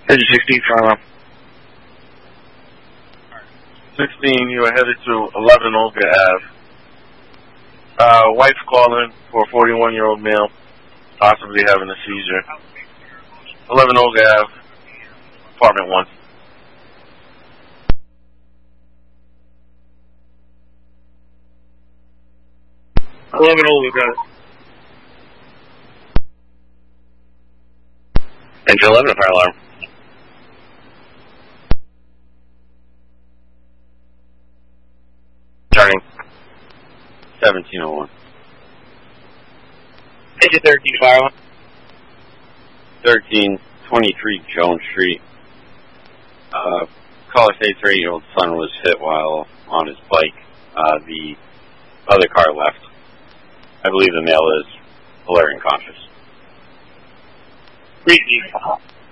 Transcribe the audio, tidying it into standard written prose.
Engine 16, fire 16, you are headed to 11 Olga Ave. Wife's calling for a 41-year-old male, possibly having a seizure. 11 Olga Ave, apartment 1. Engine 11, fire alarm. Turning. 1701. Engine 13, fire alarm. 1323 Jones Street. Caller states her 8-year-old son was hit while on his bike. The other car left. I believe the male is hilarious conscious. Repeat.